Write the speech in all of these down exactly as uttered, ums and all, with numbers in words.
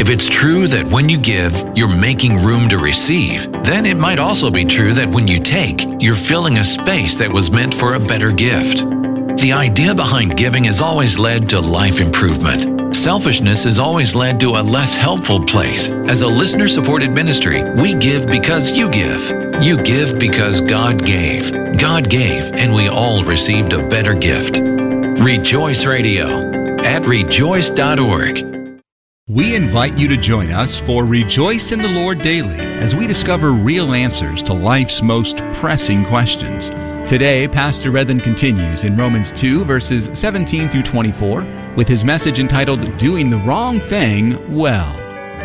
If it's true that when you give, you're making room to receive, then it might also be true that when you take, you're filling a space that was meant for a better gift. The idea behind giving has always led to life improvement. Selfishness has always led to a less helpful place. As a listener-supported ministry, we give because you give. You give because God gave. God gave, and we all received a better gift. Rejoice Radio at rejoice dot org. We invite you to join us for Rejoice in the Lord Daily as we discover real answers to life's most pressing questions. Today, Pastor Redden continues in Romans two, verses seventeen through twenty-four, with his message entitled, Doing the Wrong Thing Well.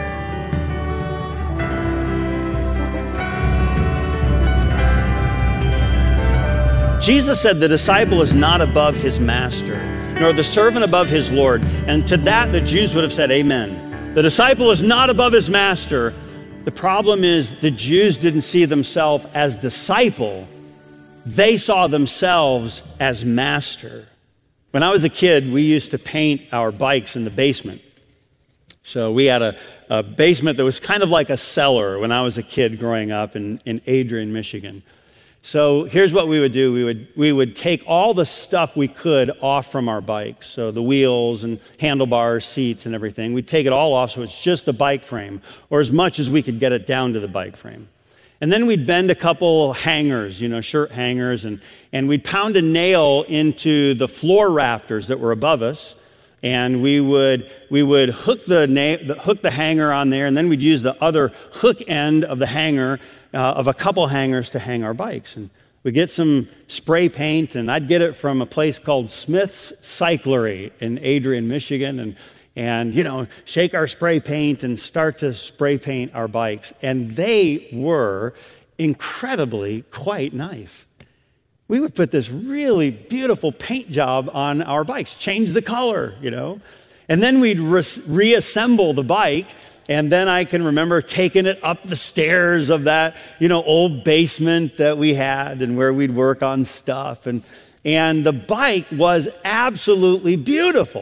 Jesus said the disciple is not above his master, nor the servant above his Lord. And to that, the Jews would have said, amen. The disciple is not above his master. The problem is the Jews didn't see themselves as disciple. They saw themselves as master. When I was a kid, we used to paint our bikes in the basement. So we had a, a basement that was kind of like a cellar when I was a kid growing up in, in Adrian, Michigan. So here's what we would do. We would we would take all the stuff we could off from our bikes. So the wheels and handlebars, seats and everything. We'd take it all off so it's just the bike frame, or as much as we could get it down to the bike frame. And then we'd bend a couple hangers, you know, shirt hangers, and, and we'd pound a nail into the floor rafters that were above us. And we would we would hook the, na- the hook the hanger on there, and then we'd use the other hook end of the hanger Uh, of a couple hangers to hang our bikes. And we get some spray paint, and I'd get it from a place called Smith's Cyclery in Adrian, Michigan, and, and you know, shake our spray paint and start to spray paint our bikes. And they were incredibly quite nice. We would put this really beautiful paint job on our bikes, change the color, you know. And then we'd re- reassemble the bike. And then I can remember taking it up the stairs of that, you know, old basement that we had and where we'd work on stuff. And, and the bike was absolutely beautiful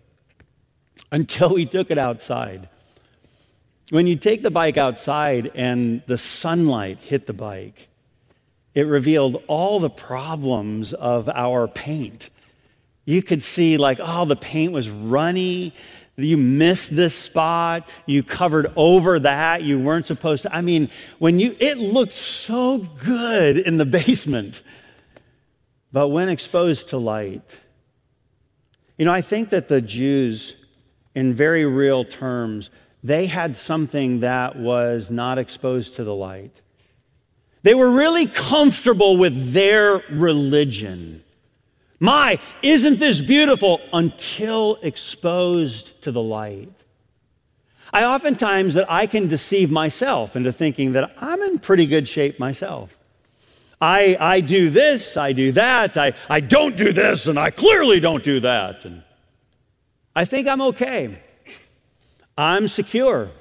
until we took it outside. When you take the bike outside and the sunlight hit the bike, it revealed all the problems of our paint. You could see like, oh, the paint was runny. You missed this spot, you covered over that, you weren't supposed to. I mean, when you, it looked so good in the basement, but when exposed to light. You know, I think that the Jews, in very real terms, they had something that was not exposed to the light. They were really comfortable with their religion. My, isn't this beautiful? Until exposed to the light. I oftentimes that I can deceive myself into thinking that I'm in pretty good shape myself. I, I do this, I do that, I, I don't do this, and I clearly don't do that. And I think I'm okay. I'm secure.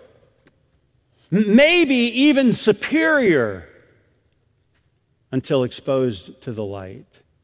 Maybe even superior until exposed to the light.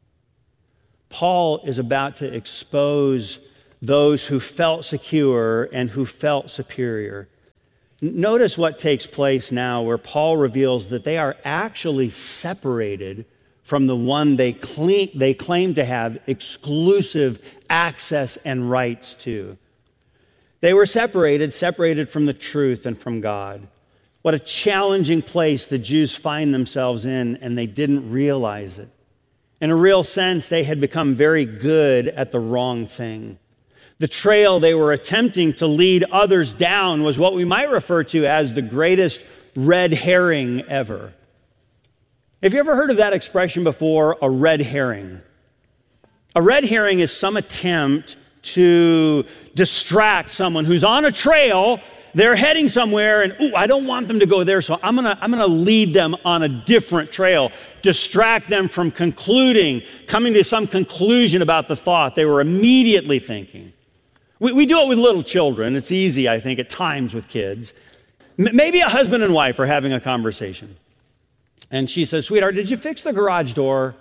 Paul is about to expose those who felt secure and who felt superior. Notice what takes place now where Paul reveals that they are actually separated from the one they claim, they claim to have exclusive access and rights to. They were separated, separated from the truth and from God. What a challenging place the Jews find themselves in, and they didn't realize it. In a real sense, they had become very good at the wrong thing. The trail they were attempting to lead others down was what we might refer to as the greatest red herring ever. Have you ever heard of that expression before, a red herring? A red herring is some attempt to distract someone who's on a trail. They're heading somewhere, and ooh, I don't want them to go there, so I'm gonna, I'm gonna lead them on a different trail, distract them from concluding, coming to some conclusion about the thought they were immediately thinking. We, we do it with little children. It's easy, I think, at times with kids. M- maybe a husband and wife are having a conversation, and she says, sweetheart, did you fix the garage door?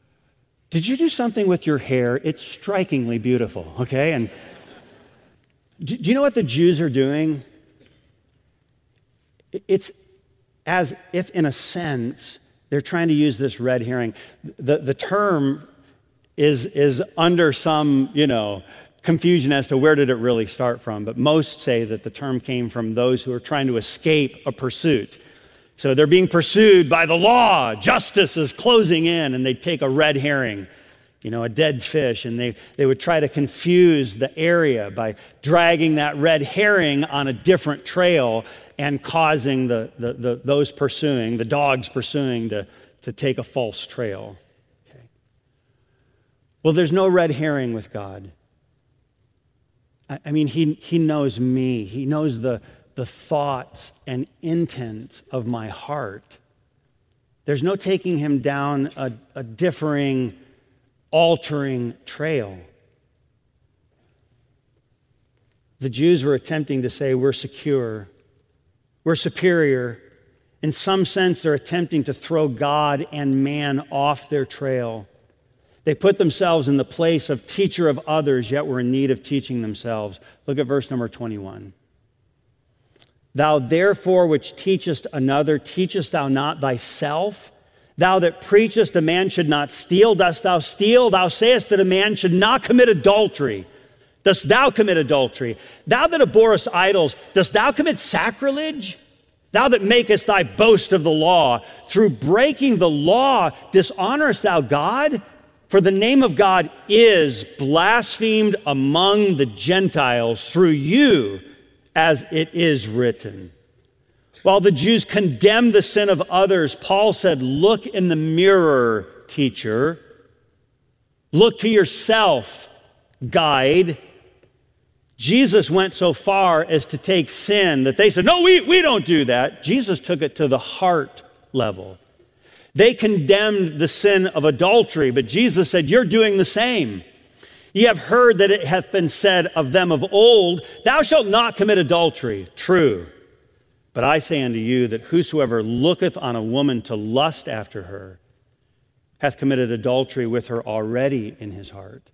Did you do something with your hair? It's strikingly beautiful, okay? And Do you know what the Jews are doing? It's as if, in a sense, they're trying to use this red herring. The, the term is, is under some, you know, confusion as to where did it really start from. But most say that the term came from those who are trying to escape a pursuit. So they're being pursued by the law. Justice is closing in, and they take a red herring, you know, a dead fish, and they, they would try to confuse the area by dragging that red herring on a different trail and causing the, the, the those pursuing, the dogs pursuing, to, to take a false trail. Okay. Well, there's no red herring with God. I, I mean, he, he knows me. He knows the the thoughts and intent of my heart. There's no taking him down a, a differing, altering trail. The Jews were attempting to say we're secure, we're superior. In some sense, they're attempting to throw God and man off their trail. They put themselves in the place of teacher of others, yet were in need of teaching themselves. Look at verse number twenty-one. Thou therefore which teachest another, teachest thou not thyself? Thou that preachest a man should not steal, dost thou steal? Thou sayest that a man should not commit adultery. Dost thou commit adultery? Thou that abhorrest idols, dost thou commit sacrilege? Thou that makest thy boast of the law, through breaking the law dishonorest thou God? For the name of God is blasphemed among the Gentiles through you, as it is written. While the Jews condemned the sin of others, Paul said, look in the mirror, teacher. Look to yourself, guide. Jesus went so far as to take sin that they said, no, we, we don't do that. Jesus took it to the heart level. They condemned the sin of adultery, but Jesus said, you're doing the same. Ye have heard that it hath been said of them of old, thou shalt not commit adultery. True. But I say unto you that whosoever looketh on a woman to lust after her hath committed adultery with her already in his heart.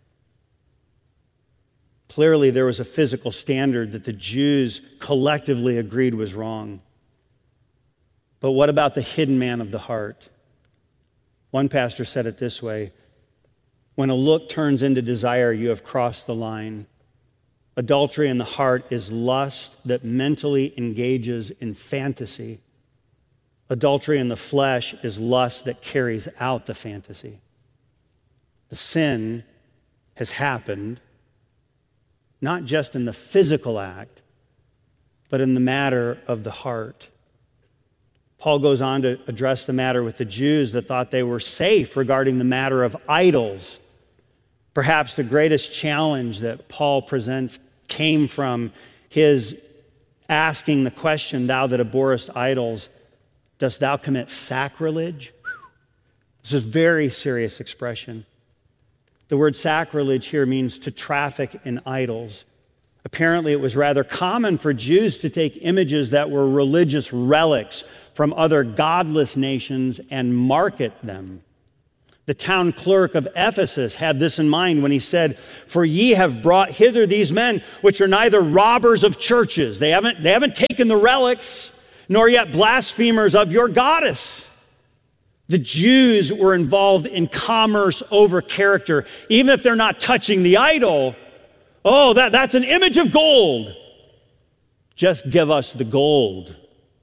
Clearly, there was a physical standard that the Jews collectively agreed was wrong. But what about the hidden man of the heart? One pastor said it this way: when a look turns into desire, you have crossed the line. Adultery in the heart is lust that mentally engages in fantasy. Adultery in the flesh is lust that carries out the fantasy. The sin has happened, not just in the physical act, but in the matter of the heart. Paul goes on to address the matter with the Jews that thought they were safe regarding the matter of idols. Perhaps the greatest challenge that Paul presents came from his asking the question, thou that abhorrest idols, dost thou commit sacrilege? This is a very serious expression. The word sacrilege here means to traffic in idols. Apparently, it was rather common for Jews to take images that were religious relics from other godless nations and market them. The town clerk of Ephesus had this in mind when he said, for ye have brought hither these men, which are neither robbers of churches. They haven't, they haven't taken the relics, nor yet blasphemers of your goddess. The Jews were involved in commerce over character. Even if they're not touching the idol, oh, that, that's an image of gold. Just give us the gold.